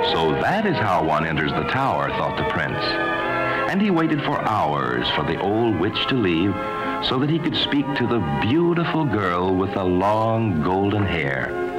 So that is how one enters the tower, thought the prince. And he waited for hours for the old witch to leave so that he could speak to the beautiful girl with the long golden hair.